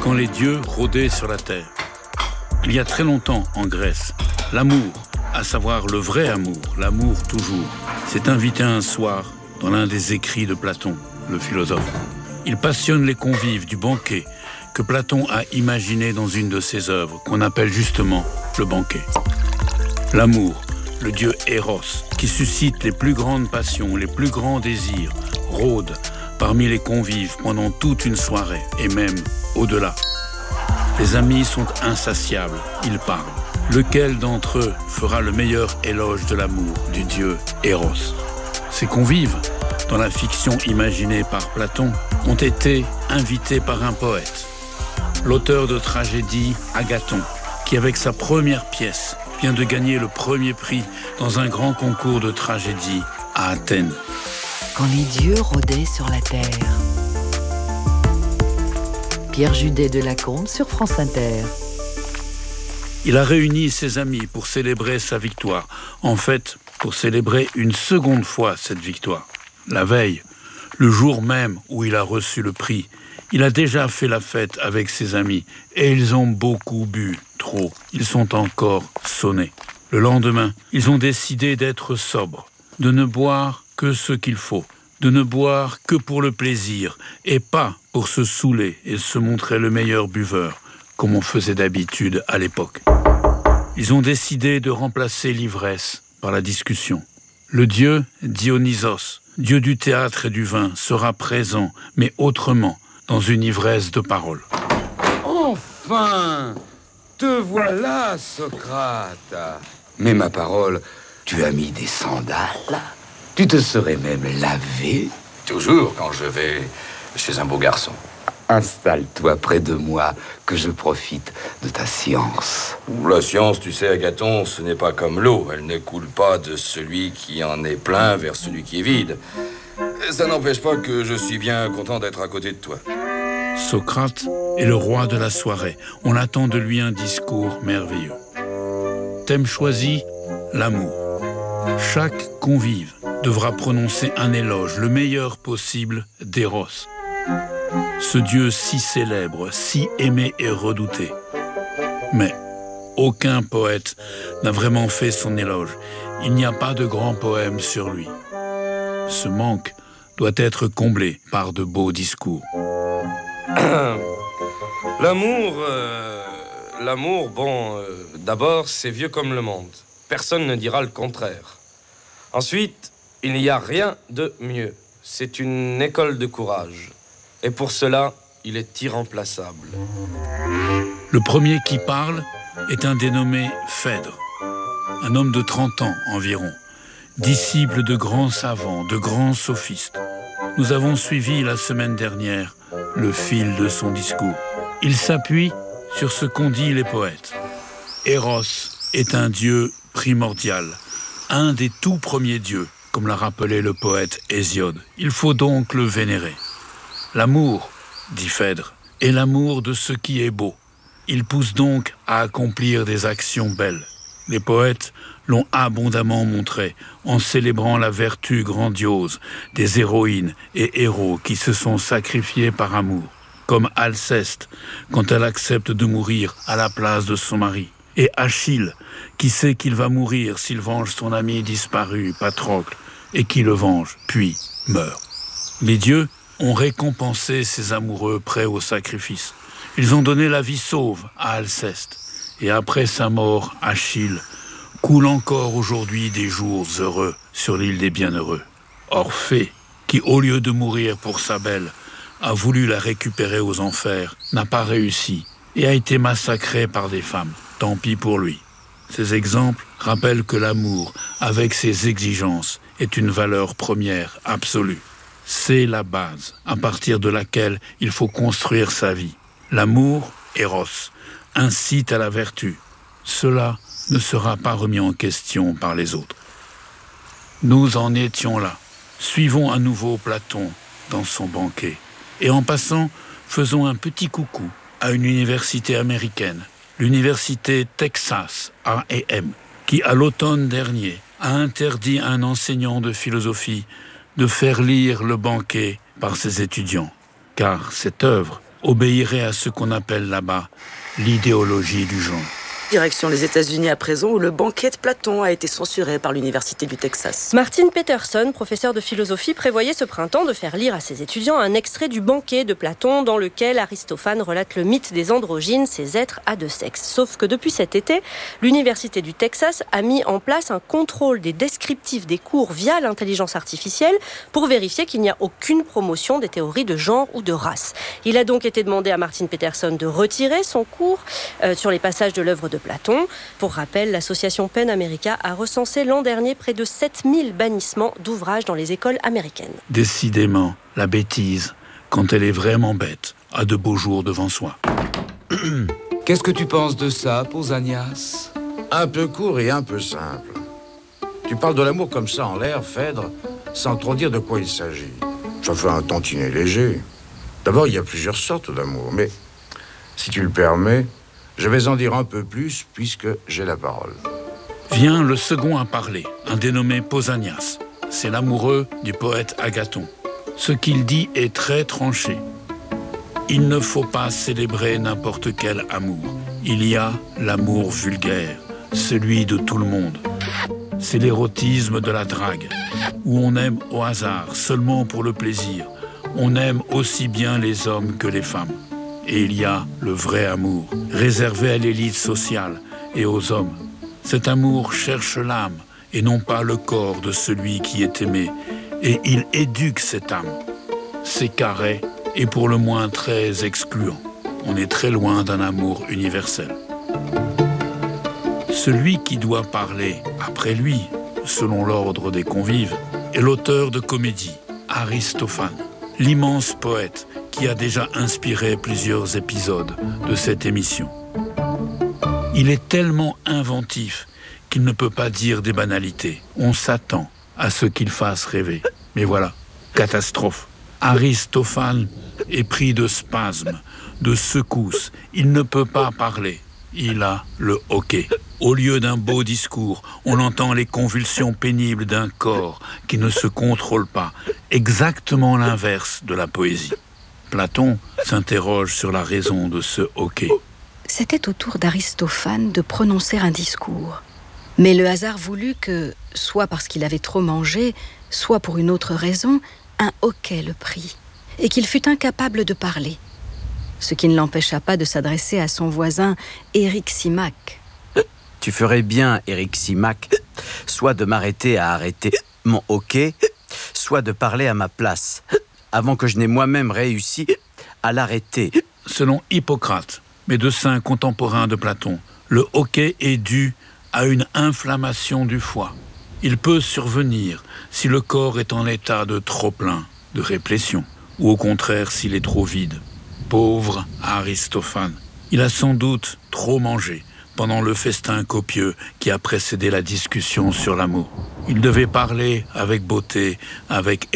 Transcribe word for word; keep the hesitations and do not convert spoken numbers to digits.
quand les dieux rôdaient sur la terre. Il y a très longtemps en Grèce, l'amour, à savoir le vrai amour, l'amour toujours, s'est invité un soir dans l'un des écrits de Platon, le philosophe. Il passionne les convives du banquet que Platon a imaginé dans une de ses œuvres, qu'on appelle justement le banquet. L'amour, le dieu Eros, qui suscite les plus grandes passions, les plus grands désirs, rôde parmi les convives pendant toute une soirée et même au-delà. Les amis sont insatiables, ils parlent. Lequel d'entre eux fera le meilleur éloge de l'amour du dieu Eros? Ces convives, dans la fiction imaginée par Platon, ont été invités par un poète, l'auteur de tragédie Agathon, qui avec sa première pièce vient de gagner le premier prix dans un grand concours de tragédie à Athènes. Quand les dieux rôdaient sur la terre. Pierre Judet de Lacombe sur France Inter. Il a réuni ses amis pour célébrer sa victoire. En fait, pour célébrer une seconde fois cette victoire. La veille, le jour même où il a reçu le prix, il a déjà fait la fête avec ses amis et ils ont beaucoup bu, trop. Ils sont encore sonnés. Le lendemain, ils ont décidé d'être sobres, de ne boire que ce qu'il faut, de ne boire que pour le plaisir et pas pour se saouler et se montrer le meilleur buveur, comme on faisait d'habitude à l'époque. Ils ont décidé de remplacer l'ivresse par la discussion. Le dieu Dionysos, dieu du théâtre et du vin, sera présent, mais autrement, dans une ivresse de parole. Enfin, te voilà, Socrate. Mais ma parole, tu as mis des sandales? Tu te serais même lavé? Toujours quand je vais chez un beau garçon. Installe-toi près de moi, que je profite de ta science. La science, tu sais, Agathon, ce n'est pas comme l'eau. Elle ne coule pas de celui qui en est plein vers celui qui est vide. Ça n'empêche pas que je suis bien content d'être à côté de toi. Socrate est le roi de la soirée. On attend de lui un discours merveilleux. Thème choisi, l'amour. Chaque convive devra prononcer un éloge, le meilleur possible, d'Eros. Ce dieu si célèbre, si aimé et redouté. Mais aucun poète n'a vraiment fait son éloge. Il n'y a pas de grand poème sur lui. Ce manque doit être comblé par de beaux discours. L'amour, euh, l'amour, bon, euh, d'abord, c'est vieux comme le monde. Personne ne dira le contraire. Ensuite, il n'y a rien de mieux. C'est une école de courage. Et pour cela, il est irremplaçable. Le premier qui parle est un dénommé Phèdre, un homme de trente ans environ, disciple de grands savants, de grands sophistes. Nous avons suivi la semaine dernière le fil de son discours. Il s'appuie sur ce qu'ont dit les poètes. Eros est un dieu primordial, un des tout premiers dieux, comme l'a rappelé le poète Hésiode. Il faut donc le vénérer. L'amour, dit Phèdre, est l'amour de ce qui est beau. Il pousse donc à accomplir des actions belles. Les poètes l'ont abondamment montré en célébrant la vertu grandiose des héroïnes et héros qui se sont sacrifiés par amour, comme Alceste quand elle accepte de mourir à la place de son mari, et Achille qui sait qu'il va mourir s'il venge son ami disparu, Patrocle, et qui le venge, puis meurt. Les dieux ont récompensé ces amoureux prêts au sacrifice. Ils ont donné la vie sauve à Alceste. Et après sa mort, Achille coule encore aujourd'hui des jours heureux sur l'île des bienheureux. Orphée, qui au lieu de mourir pour sa belle, a voulu la récupérer aux enfers, n'a pas réussi et a été massacré par des femmes. Tant pis pour lui. Ces exemples rappellent que l'amour, avec ses exigences, est une valeur première, absolue. C'est la base à partir de laquelle il faut construire sa vie. L'amour, Eros, incite à la vertu. Cela ne sera pas remis en question par les autres. Nous en étions là. Suivons à nouveau Platon dans son banquet. Et en passant, faisons un petit coucou à une université américaine, l'université Texas A et M, qui à l'automne dernier a interdit à un enseignant de philosophie de faire lire le banquet par ses étudiants, car cette œuvre obéirait à ce qu'on appelle là-bas l'idéologie du genre. Direction les États-Unis à présent, où le banquet de Platon a été censuré par l'Université du Texas. Martin Peterson, professeur de philosophie, prévoyait ce printemps de faire lire à ses étudiants un extrait du banquet de Platon dans lequel Aristophane relate le mythe des androgynes, ces êtres à deux sexes. Sauf que depuis cet été, l'Université du Texas a mis en place un contrôle des descriptifs des cours via l'intelligence artificielle pour vérifier qu'il n'y a aucune promotion des théories de genre ou de race. Il a donc été demandé à Martin Peterson de retirer son cours euh, sur les passages de l'œuvre de Platon. Pour rappel, l'association PEN America a recensé l'an dernier près de sept mille bannissements d'ouvrages dans les écoles américaines. Décidément, la bêtise, quand elle est vraiment bête, a de beaux jours devant soi. Qu'est-ce que tu penses de ça, Pausanias? Un peu court et un peu simple. Tu parles de l'amour comme ça en l'air, Phèdre, sans trop dire de quoi il s'agit. Ça fait un tantinet léger. D'abord, il y a plusieurs sortes d'amour, mais si tu le permets, je vais en dire un peu plus puisque j'ai la parole. Vient le second à parler, un dénommé Pausanias. C'est l'amoureux du poète Agathon. Ce qu'il dit est très tranché. Il ne faut pas célébrer n'importe quel amour. Il y a l'amour vulgaire, celui de tout le monde. C'est l'érotisme de la drague, où on aime au hasard, seulement pour le plaisir. On aime aussi bien les hommes que les femmes. Et il y a le vrai amour, réservé à l'élite sociale et aux hommes. Cet amour cherche l'âme et non pas le corps de celui qui est aimé. Et il éduque cette âme. C'est carré et pour le moins très excluant. On est très loin d'un amour universel. Celui qui doit parler après lui, selon l'ordre des convives, est l'auteur de comédie, Aristophane, l'immense poète qui a déjà inspiré plusieurs épisodes de cette émission. Il est tellement inventif qu'il ne peut pas dire des banalités. On s'attend à ce qu'il fasse rêver. Mais voilà, catastrophe. Aristophane est pris de spasmes, de secousses. Il ne peut pas parler. Il a le hoquet. Au lieu d'un beau discours, on entend les convulsions pénibles d'un corps qui ne se contrôle pas. Exactement l'inverse de la poésie. Platon s'interroge sur la raison de ce hoquet. C'était au tour d'Aristophane de prononcer un discours. Mais le hasard voulut que, soit parce qu'il avait trop mangé, soit pour une autre raison, un hoquet le prit, et qu'il fut incapable de parler. Ce qui ne l'empêcha pas de s'adresser à son voisin Eryximach. Tu ferais bien, Eryximach, soit de m'arrêter à arrêter mon hoquet, soit de parler à ma place, avant que je n'ai moi-même réussi à l'arrêter. Selon Hippocrate, médecin contemporain de Platon, le hoquet est dû à une inflammation du foie. Il peut survenir si le corps est en état de trop-plein, de réplétion, ou au contraire s'il est trop vide. Pauvre Aristophane, il a sans doute trop mangé pendant le festin copieux qui a précédé la discussion sur l'amour. Il devait parler avec beauté, avec